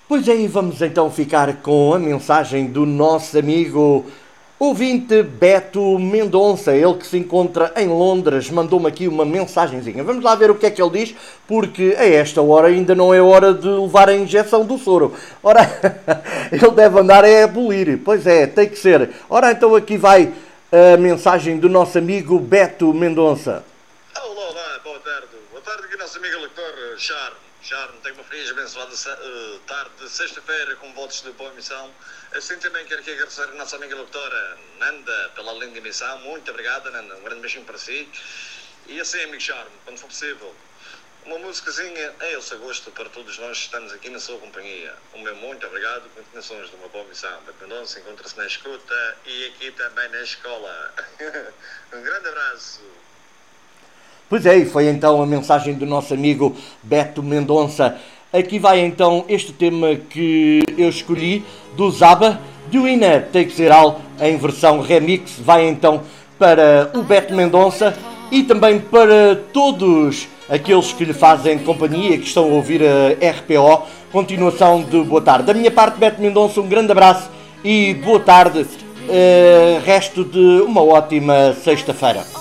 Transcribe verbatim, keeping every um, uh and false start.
Pois é, e vamos então ficar com a mensagem do nosso amigo ouvinte Beto Mendonça, ele que se encontra em Londres, mandou-me aqui uma mensagenzinha. Vamos lá ver o que é que ele diz, porque a esta hora ainda não é hora de levar a injeção do soro. Ora, ele deve andar a abolir. Pois é, tem que ser. Ora, então aqui vai a mensagem do nosso amigo Beto Mendonça. Olá, olá, boa tarde. Boa tarde aqui nosso amigo leitor Charme. Charme, tenho uma feliz e abençoada uh, tarde de sexta-feira com votos de boa missão. Assim também quero aqui agradecer a nossa amiga doutora Nanda pela linda emissão. Muito obrigada, Nanda. Um grande beijinho para si. E assim, amigo Charme, quando for possível, uma musicazinha a esse gosto para todos nós que estamos aqui na sua companhia. Um meu muito obrigado. Continuações de uma boa missão. Beto Mendonça encontra-se na escuta e aqui também na escola. Um grande abraço. Pois é, e foi então a mensagem do nosso amigo Beto Mendonça. Aqui vai então este tema que eu escolhi, do Zaba, do Winner Takes It All, em versão remix. Vai então para o Beto Mendonça e também para todos aqueles que lhe fazem companhia, que estão a ouvir a R P O. Continuação de boa tarde. Da minha parte, Beto Mendonça, um grande abraço e boa tarde. Uh, resto de uma ótima sexta-feira.